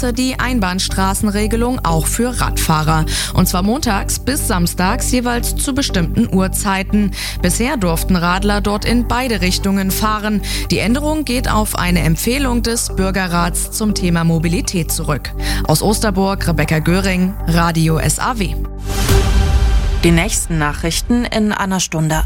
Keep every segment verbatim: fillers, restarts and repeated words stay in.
Straße die Einbahnstraßenregelung auch für Radfahrer. Und zwar montags bis samstags jeweils zu bestimmten Uhrzeiten. Bisher durften Radler dort in beide Richtungen fahren. Die Änderung geht auf eine Empfehlung des Bürgerrats zum Thema Mobilität zurück. Aus Osterburg, Rebecca Göring, Radio S A W. Die nächsten Nachrichten in einer Stunde.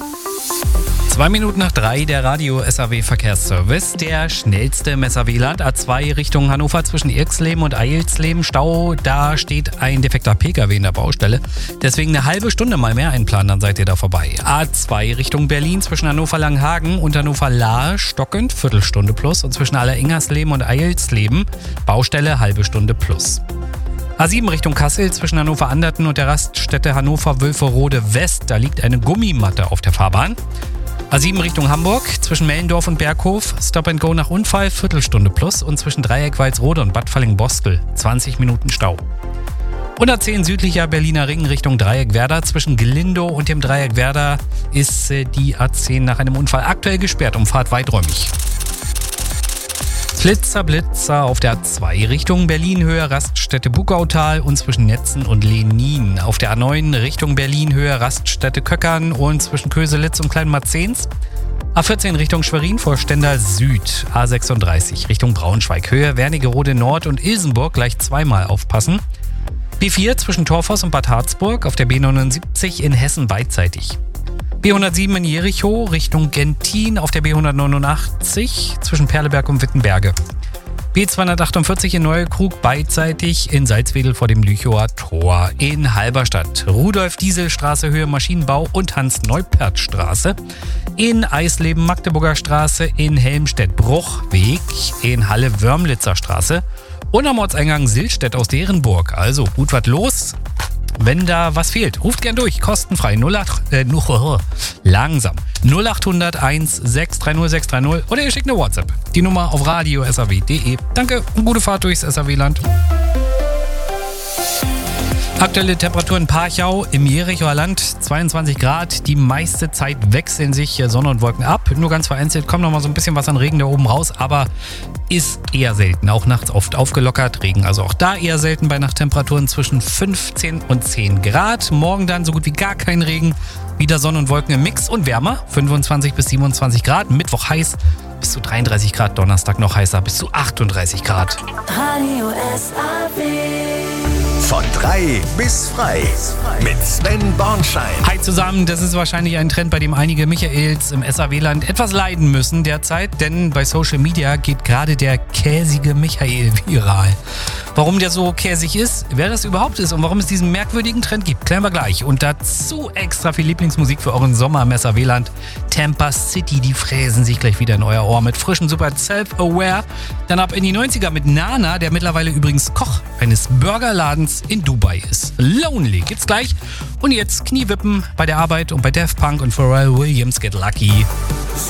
Zwei Minuten nach drei, der Radio S A W Verkehrsservice. Der schnellste im S A W-Land. A zwei Richtung Hannover zwischen Irxleben und Eilsleben. Stau, da steht ein defekter Pkw in der Baustelle. Deswegen eine halbe Stunde mal mehr einplanen, dann seid ihr da vorbei. A zwei Richtung Berlin zwischen Hannover-Langhagen und Hannover-Lahr stockend, Viertelstunde plus. Und zwischen Aller-Ingersleben und Eilsleben Baustelle, halbe Stunde plus. A sieben Richtung Kassel zwischen Hannover-Anderten und der Raststätte Hannover-Wülferode West. Da liegt eine Gummimatte auf der Fahrbahn. A sieben Richtung Hamburg, zwischen Mellendorf und Berghof, Stop and Go nach Unfall, Viertelstunde plus und zwischen Dreieck Walsrode und Bad Falling-Bostel, zwanzig Minuten Stau. Und A zehn südlicher Berliner Ring Richtung Dreieck Werder, zwischen Glindow und dem Dreieck Werder ist die A zehn nach einem Unfall aktuell gesperrt, Umfahrt weiträumig. Flitzer, Blitzer auf der A zwei Richtung Berlin-Höhe Raststätte Bugautal und zwischen Netzen und Lenin. Auf der A neun Richtung Berlin-Höhe Raststätte Köckern und zwischen Köselitz und Kleinmarzens. A vierzehn Richtung Schwerin vor Stendal Süd. A sechsunddreißig Richtung Braunschweig Höhe Wernigerode Nord und Ilsenburg gleich zweimal aufpassen. B vier zwischen Torfoss und Bad Harzburg auf der B neunundsiebzig in Hessen beidseitig. B hundertsieben in Jericho Richtung Gentin auf der B hundertneunundachtzig zwischen Perleberg und Wittenberge. B zweihundertachtundvierzig in Neuekrug beidseitig in Salzwedel vor dem Lüchower Tor. In Halberstadt Rudolf-Diesel-Straße Höhe Maschinenbau und Hans-Neupert-Straße. In Eisleben Magdeburger Straße, in Helmstedt Bruchweg, in Halle Wörmlitzer Straße und am Ortseingang Silstedt aus Derenburg. Also gut was los. Wenn da was fehlt, ruft gern durch, kostenfrei null acht, äh, langsam null acht hundert eins sechs drei null sechs drei null oder ihr schickt eine WhatsApp. Die Nummer auf radio s a w punkt de. Danke und gute Fahrt durchs S A W-Land. Aktuelle Temperatur in Parchau im Jerichoer Land, zweiundzwanzig Grad. Die meiste Zeit wechseln sich Sonne und Wolken ab. Nur ganz vereinzelt kommt noch mal so ein bisschen was an Regen da oben raus, aber ist eher selten. Auch nachts oft aufgelockert. Regen also auch da eher selten bei Nachttemperaturen zwischen fünfzehn und zehn Grad. Morgen dann so gut wie gar kein Regen. Wieder Sonne und Wolken im Mix und wärmer. fünfundzwanzig bis siebenundzwanzig Grad. Mittwoch heiß bis zu dreiunddreißig Grad. Donnerstag noch heißer bis zu achtunddreißig Grad. Radio S A W. Von drei bis frei mit Sven Bornschein. Hi zusammen, das ist wahrscheinlich ein Trend, bei dem einige Michaels im S A W-Land etwas leiden müssen derzeit, denn bei Social Media geht gerade der käsige Michael viral. Warum der so käsig ist, wer das überhaupt ist und warum es diesen merkwürdigen Trend gibt, klären wir gleich. Und dazu extra viel Lieblingsmusik für euren Sommer im S A W-Land. Tampa City, die fräsen sich gleich wieder in euer Ohr mit frischem Super Self-Aware. Dann ab in die neunziger mit Nana, der mittlerweile übrigens Koch eines Burgerladens in Dubai ist. Lonely gibt's gleich. Und jetzt Kniewippen bei der Arbeit und bei Daft Punk und Pharrell Williams Get Lucky.